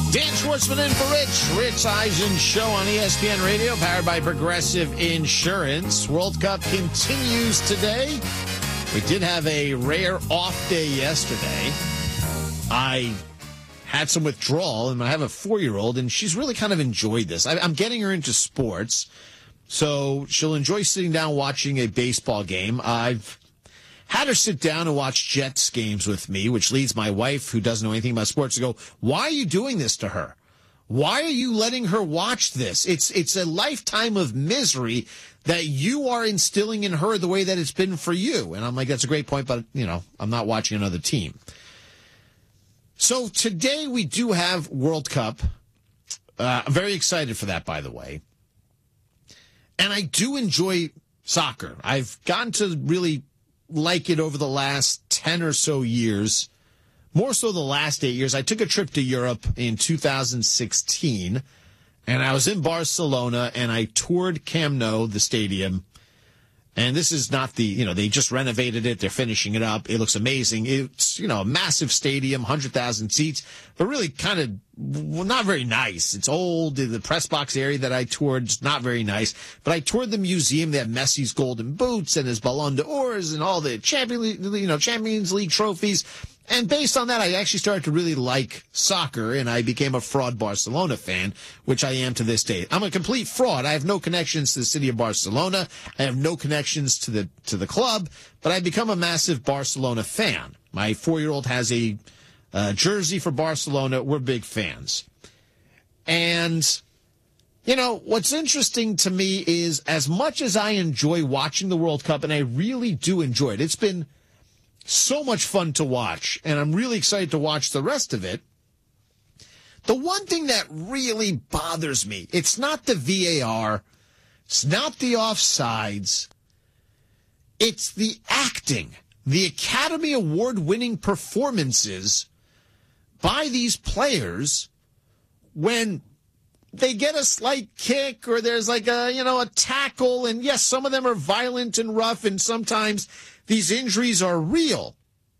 Dan Schwartzman in for Rich Eisen Show on ESPN Radio, powered by Progressive Insurance. World Cup continues today. We did have a rare off day yesterday. I had some withdrawal, and I have a 4-year-old, and she's really kind of enjoyed this. I'm getting her into sports, so she'll enjoy sitting down watching a baseball game. I've had her sit down and watch Jets games with me, which leads my wife, who doesn't know anything about sports, to go, why are you doing this to her? Why are you letting her watch this? It's a lifetime of misery that you are instilling in her the way that it's been for you. And I'm like, that's a great point, but, I'm not watching another team. So today we do have World Cup. I'm very excited for that, by the way. And I do enjoy soccer. I've gotten to really like it over the last 10 or so years, more so the last 8 years. I took a trip to Europe in 2016, and I was in Barcelona, and I toured Camp Nou, the stadium. And this is not they just renovated it. They're finishing it up. It looks amazing. It's, a massive stadium, 100,000 seats, but really kind of not very nice. It's old. The press box area that I toured is not very nice. But I toured the museum. They have Messi's golden boots and his Ballon d'Ors and all the Champions League trophies. And based on that, I actually started to really like soccer, and I became a fraud Barcelona fan, which I am to this day. I'm a complete fraud. I have no connections to the city of Barcelona. I have no connections to the club, but I've become a massive Barcelona fan. My 4-year-old has a jersey for Barcelona. We're big fans. And, what's interesting to me is as much as I enjoy watching the World Cup, and I really do enjoy it, it's been so much fun to watch, and I'm really excited to watch the rest of it. The one thing that really bothers me, it's not the VAR, it's not the offsides, it's the acting, the Academy Award-winning performances by these players when they get a slight kick or there's like a tackle, and yes, some of them are violent and rough, and sometimes these injuries are real.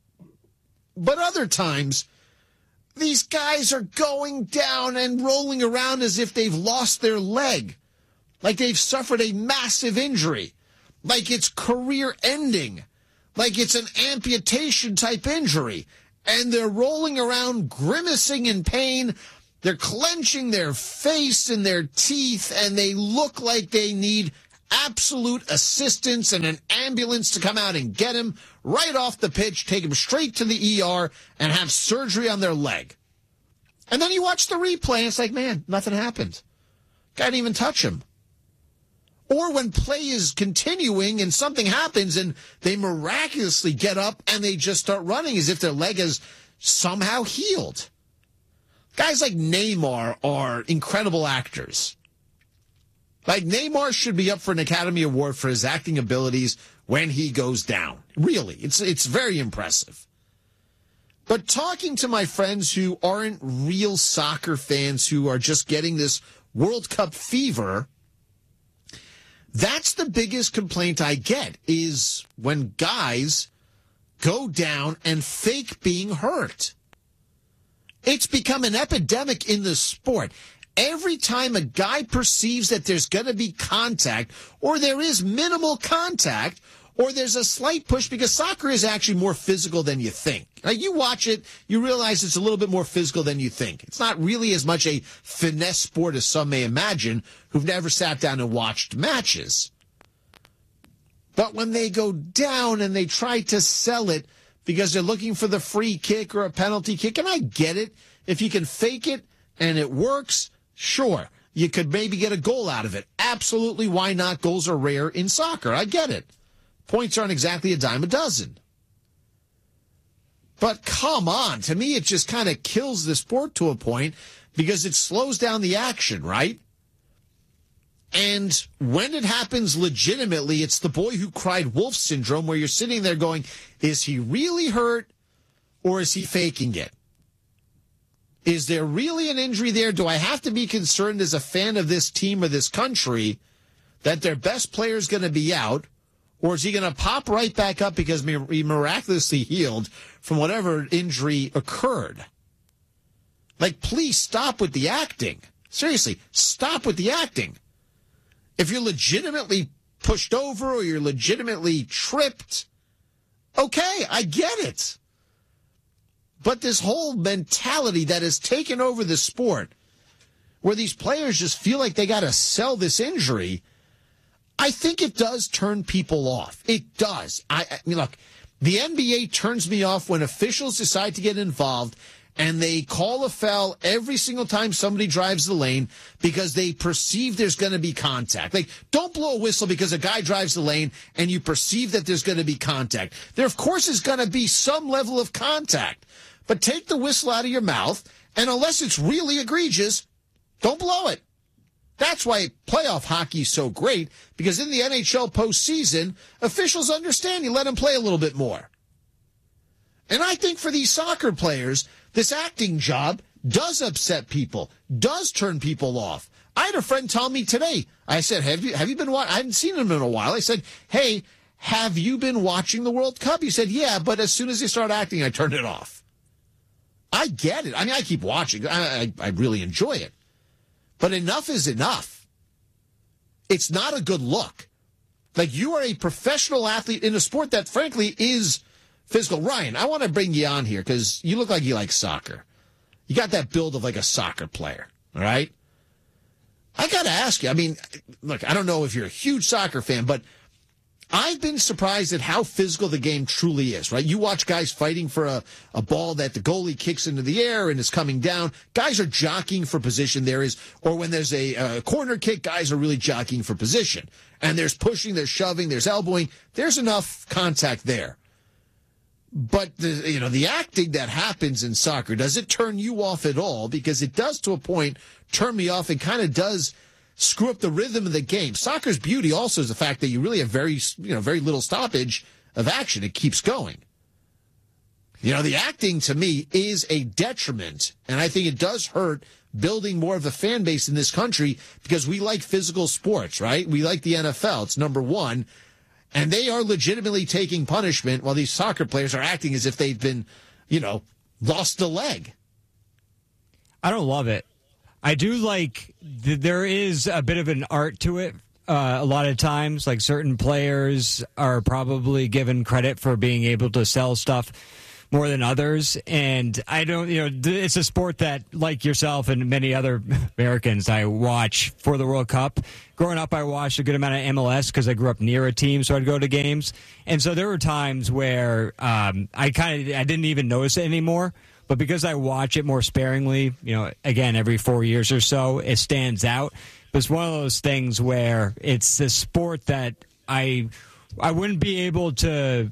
But other times, these guys are going down and rolling around as if they've lost their leg, like they've suffered a massive injury, like it's career-ending, like it's an amputation-type injury, and they're rolling around grimacing in pain. They're clenching their face and their teeth, and they look like they need absolute assistance and an ambulance to come out and get him right off the pitch, take him straight to the ER, and have surgery on their leg. And then you watch the replay, and it's like, man, nothing happened. Guy didn't even touch him. Or when play is continuing and something happens and they miraculously get up and they just start running as if their leg has somehow healed. Guys like Neymar are incredible actors. Like, Neymar should be up for an Academy Award for his acting abilities when he goes down. Really, it's very impressive. But talking to my friends who aren't real soccer fans, who are just getting this World Cup fever, that's the biggest complaint I get, is when guys go down and fake being hurt. It's become an epidemic in the sport. Every time a guy perceives that there's going to be contact, or there is minimal contact, or there's a slight push, because soccer is actually more physical than you think. Like, you watch it, you realize it's a little bit more physical than you think. It's not really as much a finesse sport as some may imagine who've never sat down and watched matches. But when they go down and they try to sell it because they're looking for the free kick or a penalty kick, and I get it. If you can fake it and it works, sure, you could maybe get a goal out of it. Absolutely, why not? Goals are rare in soccer. I get it. Points aren't exactly a dime a dozen. But come on, to me it just kind of kills the sport to a point because it slows down the action, right? And when it happens legitimately, it's the boy who cried wolf syndrome, where you're sitting there going, is he really hurt or is he faking it? Is there really an injury there? Do I have to be concerned as a fan of this team or this country that their best player is going to be out? Or is he going to pop right back up because he miraculously healed from whatever injury occurred? Like, please stop with the acting. Seriously, stop with the acting. If you're legitimately pushed over or you're legitimately tripped, okay, I get it. But this whole mentality that has taken over the sport, where these players just feel like they got to sell this injury, I think it does turn people off. It does. I mean, look, the NBA turns me off when officials decide to get involved and they call a foul every single time somebody drives the lane because they perceive there's going to be contact. Like, don't blow a whistle because a guy drives the lane and you perceive that there's going to be contact. There, of course, is going to be some level of contact. But take the whistle out of your mouth, and unless it's really egregious, don't blow it. That's why playoff hockey is so great, because in the NHL postseason, officials understand you let them play a little bit more. And I think for these soccer players, this acting job does upset people, does turn people off. I had a friend tell me today, I said, have you been watching? I hadn't seen him in a while. I said, hey, have you been watching the World Cup? He said, yeah, but as soon as they start acting, I turned it off. I get it. I mean, I keep watching. I really enjoy it. But enough is enough. It's not a good look. Like, you are a professional athlete in a sport that, frankly, is physical. Ryan, I want to bring you on here because you look like you like soccer. You got that build of like a soccer player, all right? I got to ask you, I mean, look, I don't know if you're a huge soccer fan, but I've been surprised at how physical the game truly is, right? You watch guys fighting for a ball that the goalie kicks into the air and is coming down. Guys are jockeying for position. Or when there's a corner kick, guys are really jockeying for position. And there's pushing, there's shoving, there's elbowing. There's enough contact there. But the acting that happens in soccer, does it turn you off at all? Because it does, to a point, turn me off. It kind of does screw up the rhythm of the game. Soccer's beauty also is the fact that you really have very little stoppage of action. It keeps going. The acting to me is a detriment, and I think it does hurt building more of a fan base in this country because we like physical sports, right? We like the NFL. It's number one, and they are legitimately taking punishment while these soccer players are acting as if they've been, lost a leg. I don't love it. I do like there is a bit of an art to it. A lot of times, like, certain players are probably given credit for being able to sell stuff more than others. And I don't, it's a sport that, like yourself and many other Americans, I watch for the World Cup. Growing up, I watched a good amount of MLS because I grew up near a team, so I'd go to games. And so there were times where I didn't even notice it anymore. But because I watch it more sparingly, again, every 4 years or so, it stands out. But it's one of those things where it's a sport that I wouldn't be able to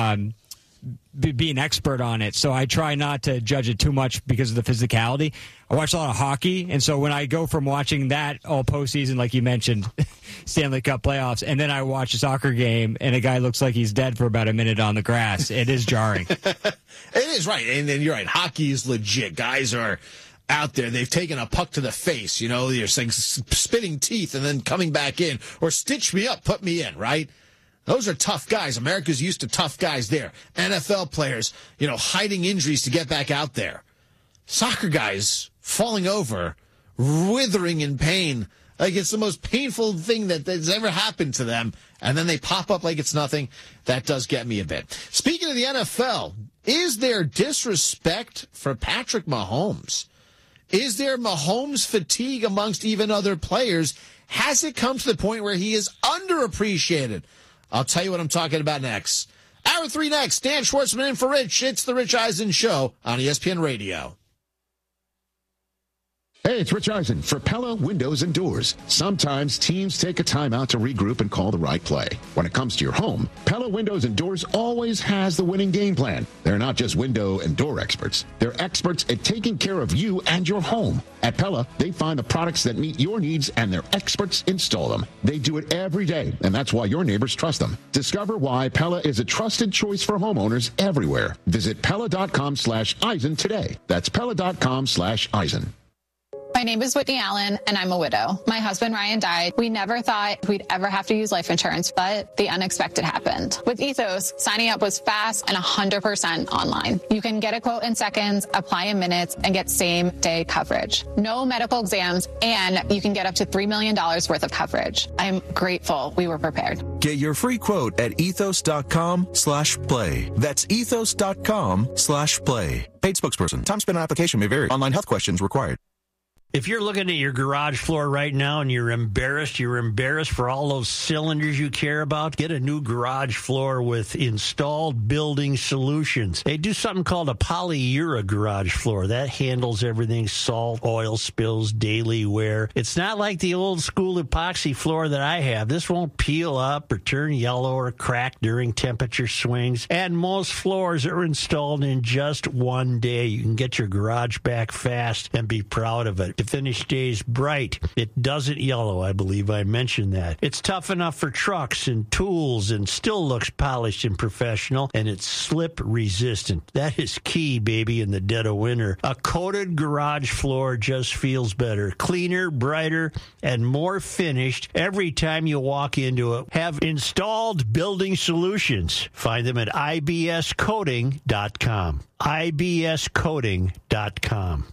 be an expert on it. So I try not to judge it too much because of the physicality. I watch a lot of hockey, and so when I go from watching that all postseason, like you mentioned, Stanley Cup playoffs, and then I watch a soccer game, and a guy looks like he's dead for about a minute on the grass, it is jarring. It is, right. And then you're right. Hockey is legit. Guys are out there. They've taken a puck to the face. They're saying spitting teeth and then coming back in. Or stitch me up, put me in, right? Those are tough guys. America's used to tough guys there. NFL players, hiding injuries to get back out there. Soccer guys falling over, withering in pain. Like, it's the most painful thing that's ever happened to them. And then they pop up like it's nothing. That does get me a bit. Speaking of the NFL, is there disrespect for Patrick Mahomes? Is there Mahomes fatigue amongst even other players? Has it come to the point where he is underappreciated? I'll tell you what I'm talking about next. Hour 3 next. Dan Schwartzman in for Rich. It's the Rich Eisen Show on ESPN Radio. Hey, it's Rich Eisen for Pella Windows and Doors. Sometimes teams take a time out to regroup and call the right play. When it comes to your home, Pella Windows and Doors always has the winning game plan. They're not just window and door experts. They're experts at taking care of you and your home. At Pella, they find the products that meet your needs and their experts install them. They do it every day, and that's why your neighbors trust them. Discover why Pella is a trusted choice for homeowners everywhere. Visit Pella.com/Eisen today. That's Pella.com/Eisen. My name is Whitney Allen, and I'm a widow. My husband, Ryan, died. We never thought we'd ever have to use life insurance, but the unexpected happened. With Ethos, signing up was fast and 100% online. You can get a quote in seconds, apply in minutes, and get same-day coverage. No medical exams, and you can get up to $3 million worth of coverage. I'm grateful we were prepared. Get your free quote at ethos.com/play. That's ethos.com/play. Paid spokesperson. Time spent on application may vary. Online health questions required. If you're looking at your garage floor right now and you're embarrassed for all those cylinders you care about, get a new garage floor with Installed Building Solutions. They do something called a polyura garage floor. That handles everything, salt, oil spills, daily wear. It's not like the old school epoxy floor that I have. This won't peel up or turn yellow or crack during temperature swings. And most floors are installed in just one day. You can get your garage back fast and be proud of it. The finish stays bright. It doesn't yellow. I believe I mentioned that. It's tough enough for trucks and tools and still looks polished and professional, and it's slip resistant. That is key, baby, in the dead of winter. A coated garage floor just feels better, cleaner, brighter, and more finished every time you walk into it. Have Installed Building Solutions. Find them at ibscoating.com. ibscoating.com.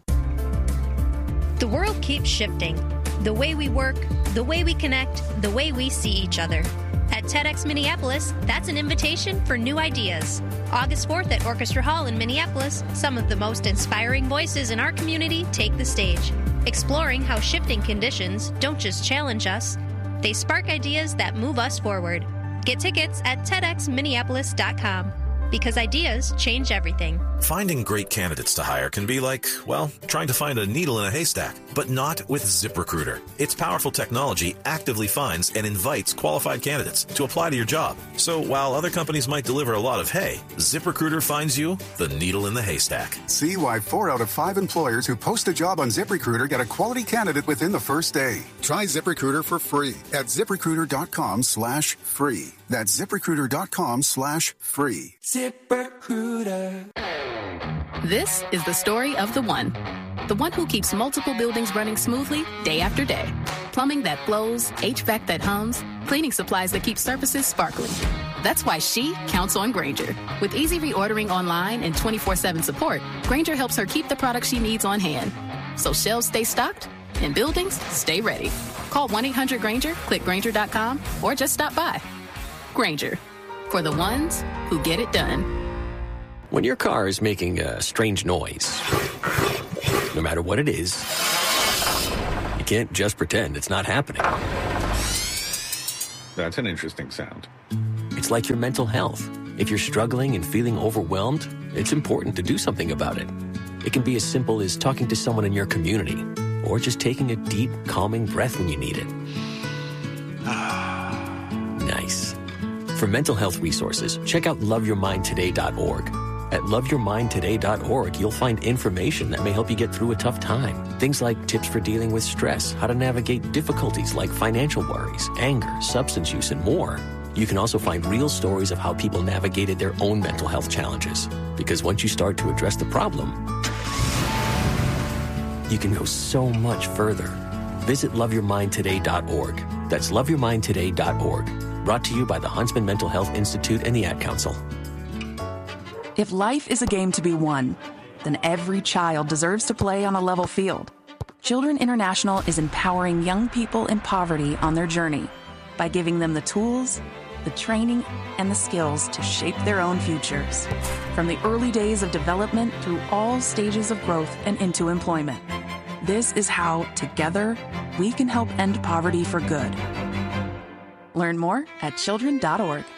The world keeps shifting. The way we work, the way we connect, the way we see each other. At TEDx Minneapolis, that's an invitation for new ideas. August 4th at Orchestra Hall in Minneapolis, some of the most inspiring voices in our community take the stage, exploring how shifting conditions don't just challenge us, they spark ideas that move us forward. Get tickets at TEDxMinneapolis.com. Because ideas change everything. Finding great candidates to hire can be like, well, trying to find a needle in a haystack, but not with ZipRecruiter. Its powerful technology actively finds and invites qualified candidates to apply to your job. So while other companies might deliver a lot of hay, ZipRecruiter finds you the needle in the haystack. See why 4 out of 5 employers who post a job on ZipRecruiter get a quality candidate within the first day. Try ZipRecruiter for free at ZipRecruiter.com/free. That's ZipRecruiter.com/free. ZipRecruiter. This is the story of the one who keeps multiple buildings running smoothly day after day. Plumbing that flows, HVAC that hums, cleaning supplies that keep surfaces sparkling. That's why she counts on Grainger. With easy reordering online and 24/7 support, Grainger helps her keep the products she needs on hand. So shelves stay stocked and buildings stay ready. Call 1-800-GRAINGER, click Grainger.com, or just stop by. Grainger, for the ones who get it done. When your car is making a strange noise, no matter what it is, you can't just pretend it's not happening. That's an interesting sound. It's like your mental health. If you're struggling and feeling overwhelmed, it's important to do something about it. It can be as simple as talking to someone in your community, or just taking a deep, calming breath when you need it. Nice. For mental health resources, check out loveyourmindtoday.org. At loveyourmindtoday.org, you'll find information that may help you get through a tough time. Things like tips for dealing with stress, how to navigate difficulties like financial worries, anger, substance use, and more. You can also find real stories of how people navigated their own mental health challenges. Because once you start to address the problem, you can go so much further. Visit loveyourmindtoday.org. That's loveyourmindtoday.org. Brought to you by the Huntsman Mental Health Institute and the Ad Council. If life is a game to be won, then every child deserves to play on a level field. Children International is empowering young people in poverty on their journey by giving them the tools, the training, and the skills to shape their own futures. From the early days of development through all stages of growth and into employment. This is how, together, we can help end poverty for good. Learn more at children.org.